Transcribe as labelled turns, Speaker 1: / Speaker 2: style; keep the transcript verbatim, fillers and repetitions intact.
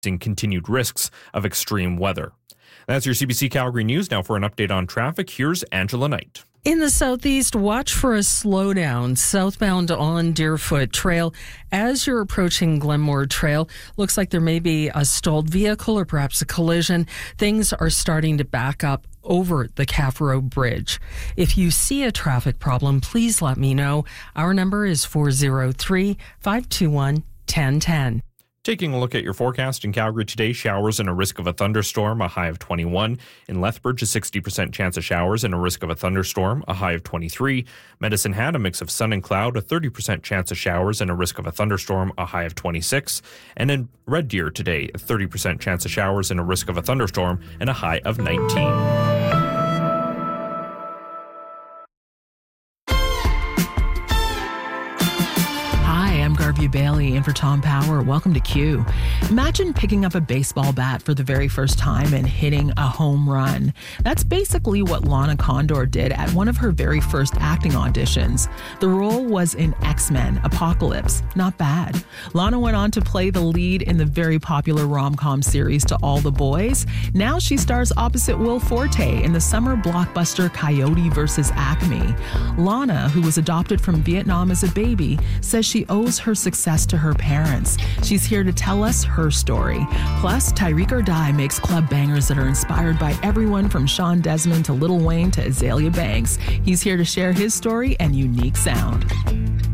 Speaker 1: continued risks of extreme weather. That's your C B C Calgary News. Now for an update on traffic, here's Angela Knight.
Speaker 2: In the southeast, watch for a slowdown southbound on Deerfoot Trail. As you're approaching Glenmore Trail, looks like there may be a stalled vehicle or perhaps a collision. Things are starting to back up over the Cavro Bridge. If you see a traffic problem, please let me know. Our number is four oh three, five two one, one oh one oh.
Speaker 1: Taking a look at your forecast in Calgary today, showers and a risk of a thunderstorm, a high of twenty-one. In Lethbridge, a sixty percent chance of showers and a risk of a thunderstorm, a high of twenty-three. Medicine Hat, a mix of sun and cloud, a thirty percent chance of showers and a risk of a thunderstorm, a high of twenty-six. And in Red Deer today, a thirty percent chance of showers and a risk of a thunderstorm and a high of nineteen.
Speaker 3: Garvey Bailey in for Tom Power. Welcome to Q. Imagine picking up a baseball bat for the very first time and hitting a home run. That's basically what Lana Condor did at one of her very first acting auditions. The role was in X-Men Apocalypse. Not bad. Lana went on to play the lead in the very popular rom-com series To All the Boys. Now she stars opposite Will Forte in the summer blockbuster Coyote versus Acme. Lana, who was adopted from Vietnam as a baby, says she owes her success to her parents. She's here to tell us her story. Plus, Tyreek or Die makes club bangers that are inspired by everyone from Sean Desmond to Lil Wayne to Azalea Banks. He's here to share his story and unique sound.